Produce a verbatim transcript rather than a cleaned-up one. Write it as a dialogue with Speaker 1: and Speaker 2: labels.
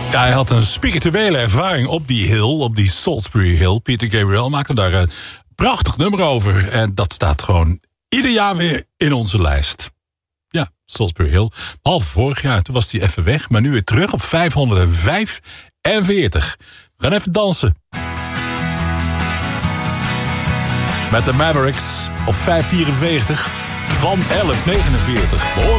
Speaker 1: Ja, hij had een spirituele ervaring op die hill, op die Salisbury Hill. Peter Gabriel maakte daar een prachtig nummer over. En dat staat gewoon ieder jaar weer in onze lijst. Ja, Salisbury Hill. Behalve vorig jaar, toen was hij even weg. Maar nu weer terug op vijfhonderdvijfenveertig. We gaan even dansen. Met de Mavericks op vijfhonderdvierenveertig van elf negenenveertig. Behoorlijk.